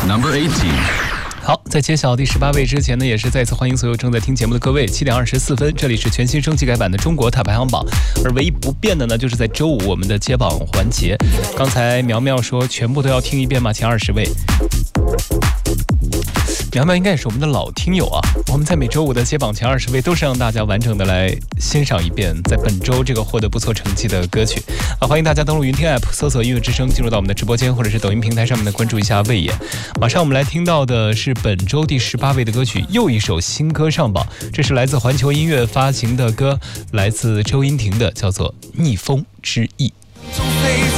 Number 18。 好，在揭晓第18位之前呢，也是再次欢迎所有正在听节目的各位。7点24分，这里是全新升级改版的中国塔排行榜，而唯一不变的呢，就是在周五我们的揭榜环节。刚才苗苗说全部都要听一遍吗？前20位。苗苗应该也是我们的老听友啊，我们在每周五的揭榜前20位都是让大家完整的来欣赏一遍在本周这个获得不错成绩的歌曲啊，欢迎大家登录云听 app 搜索音乐之声，进入到我们的直播间或者是抖音平台上面的关注一下魏野。马上我们来听到的是本周第18位的歌曲，又一首新歌上榜，这是来自环球音乐发行的歌，来自周英婷的，叫做《逆风之翼》。